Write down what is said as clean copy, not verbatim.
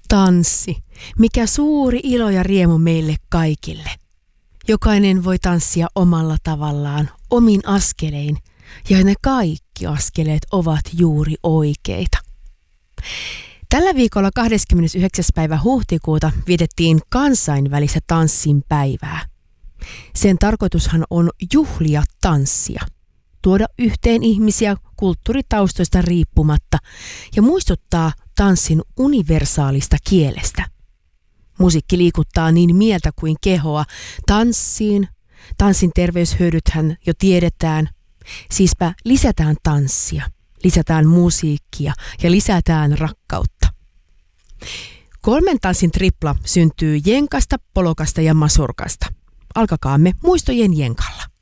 Tanssi. Mikä suuri ilo ja riemu meille kaikille. Jokainen voi tanssia omalla tavallaan, omin askelein, ja ne kaikki askeleet ovat juuri oikeita. Tällä viikolla 29. päivä huhtikuuta vietettiin kansainvälistä tanssin päivää. Sen tarkoitushan on juhlia tanssia, tuoda yhteen ihmisiä kulttuuritaustoista riippumatta ja muistuttaa tanssin universaalista kielestä. Musiikki liikuttaa niin mieltä kuin kehoa. Tanssin terveyshyödythän jo tiedetään. Siispä lisätään tanssia, lisätään musiikkia ja lisätään rakkautta. 3 tanssin tripla syntyy jenkasta, polokasta ja masurkasta. Alkakaamme muistojen jenkalla.